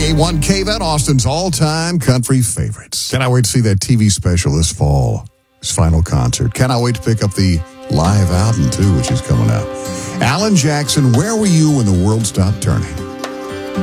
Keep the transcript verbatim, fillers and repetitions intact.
K one K, that Austin's all-time country favorites. Cannot wait to see that T V special this fall. His final concert. Cannot wait to pick up the live album, too, which is coming out. Alan Jackson, Where Were You When the World Stopped Turning?